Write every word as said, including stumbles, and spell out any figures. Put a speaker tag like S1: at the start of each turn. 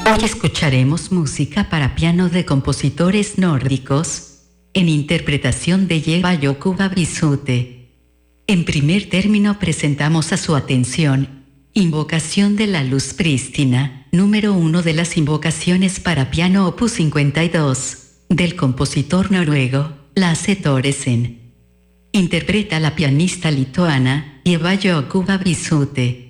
S1: Hoy escucharemos música para piano de compositores nórdicos, en interpretación de Eva-Joku Babisute. En primer término presentamos a su atención, Invocación de la Luz Prístina, número uno de las invocaciones para piano opus cincuenta y dos, del compositor noruego, Lasse Thoresen. Interpreta la pianista lituana, Eva-Joku Babisute.